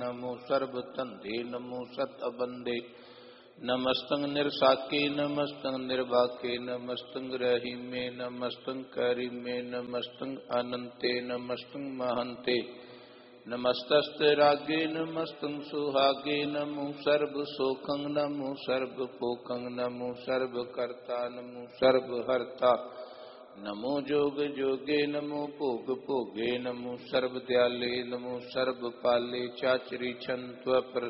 नमो सर्व धंधे नमो सत अबंदे नमस्तंग निरसाके नमस्तंग निर्वाके नमस्तंग रहीमे नमस्तंग करीमे नमस्तंग अनंते नमस्तंग महंते नमस्तस्ते रागे नमस्तंग सुहागे नमो सर्व सोखंग नमो सर्व पोखंग नमो सर्व कर्ता नमो सर्व हर्ता नमो जोग जोगे नमो भोग भोगे नमो सर्व दयाले नमो सर्व पाले चाचरी छंत्व